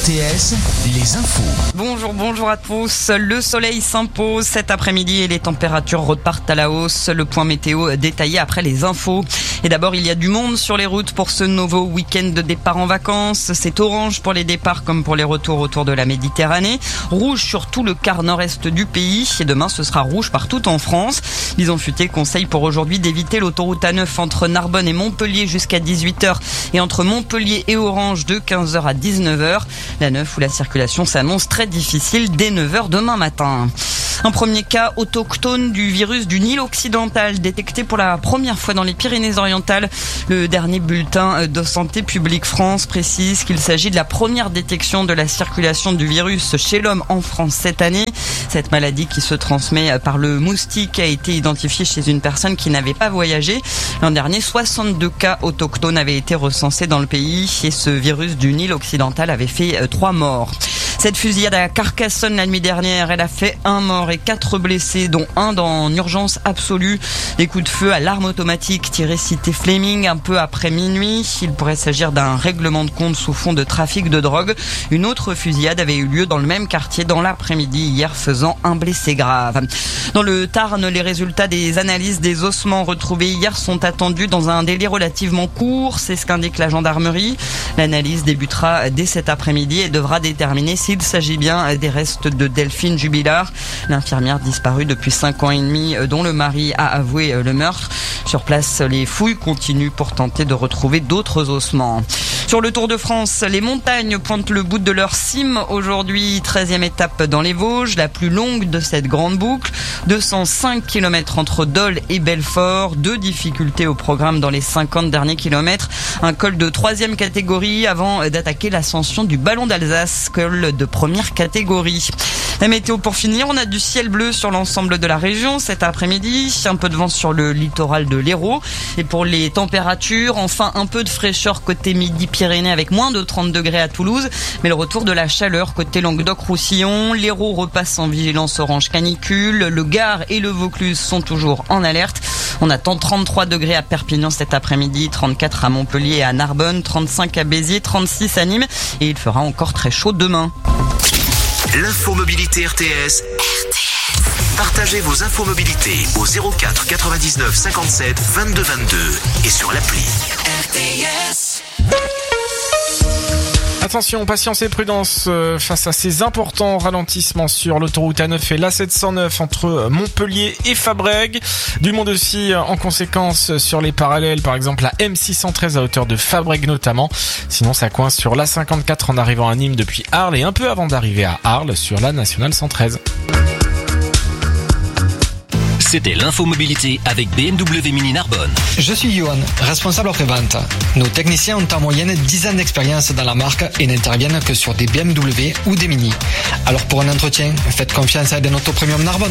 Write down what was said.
RTS, les infos. Bonjour à tous. Le soleil s'impose cet après-midi et les températures repartent à la hausse. Le point météo détaillé après les infos. Et d'abord, il y a du monde sur les routes pour ce nouveau week-end de départ en vacances. C'est orange pour les départs comme pour les retours autour de la Méditerranée. Rouge sur tout le quart nord-est du pays. Et demain, ce sera rouge partout en France. Bison Futé conseille pour aujourd'hui d'éviter l'autoroute A9 entre Narbonne et Montpellier jusqu'à 18h et entre Montpellier et Orange de 15h à 19h. La 9 où la circulation s'annonce très difficile dès 9h demain matin. Un premier cas autochtone du virus du Nil occidental détecté pour la première fois dans les Pyrénées-Orientales. Le dernier bulletin de Santé publique France précise qu'il s'agit de la première détection de la circulation du virus chez l'homme en France cette année. Cette maladie qui se transmet par le moustique a été identifiée chez une personne qui n'avait pas voyagé. L'an dernier, 62 cas autochtones avaient été recensés dans le pays et ce virus du Nil occidental avait fait 3 morts. Cette fusillade à Carcassonne la nuit dernière, elle a fait 1 mort et 4 blessés, dont un en urgence absolue. Des coups de feu à l'arme automatique tirés cité Fleming un peu après minuit. Il pourrait s'agir d'un règlement de compte sous fond de trafic de drogue. Une autre fusillade avait eu lieu dans le même quartier dans l'après-midi hier, faisant un blessé grave. Dans le Tarn, les résultats des analyses des ossements retrouvés hier sont attendus dans un délai relativement court. C'est ce qu'indique la gendarmerie. L'analyse débutera dès cet après-midi et devra déterminer s'il s'agit bien des restes de Delphine Jubilard, l'infirmière disparue depuis 5 ans et demi dont le mari a avoué le meurtre. Sur place, les fouilles continuent pour tenter de retrouver d'autres ossements. Sur le Tour de France, les montagnes pointent le bout de leur cime. Aujourd'hui, 13e étape dans les Vosges, la plus longue de cette grande boucle. 205 km entre Dole et Belfort. 2 difficultés au programme dans les 50 derniers kilomètres. Un col de 3e catégorie avant d'attaquer l'ascension du Ballon d'Alsace, col de première catégorie. La météo pour finir, on a du ciel bleu sur l'ensemble de la région cet après-midi. Un peu de vent sur le littoral de l'Hérault. Et pour les températures, enfin un peu de fraîcheur côté Midi-Pyrénées avec moins de 30 degrés à Toulouse. Mais le retour de la chaleur côté Languedoc-Roussillon. L'Hérault repasse en vigilance orange canicule. Le Gard et le Vaucluse sont toujours en alerte. On attend 33 degrés à Perpignan cet après-midi, 34 à Montpellier et à Narbonne, 35 à Béziers, 36 à Nîmes. Et il fera encore très chaud demain. L'infomobilité RTS. Partagez vos infomobilités au 04 99 57 22 22 et sur l'appli RTS. Attention, patience et prudence face à ces importants ralentissements sur l'autoroute A9 et l'A709 entre Montpellier et Fabrègues. Du monde aussi en conséquence sur les parallèles, par exemple la M613 à hauteur de Fabrègues notamment. Sinon ça coince sur l'A54 en arrivant à Nîmes depuis Arles et un peu avant d'arriver à Arles sur la Nationale 113. C'était l'infomobilité avec BMW Mini Narbonne. Je suis Johan, responsable après-vente. Nos techniciens ont en moyenne 10 ans d'expérience dans la marque et n'interviennent que sur des BMW ou des Mini. Alors pour un entretien, faites confiance à Eden Auto Premium Narbonne.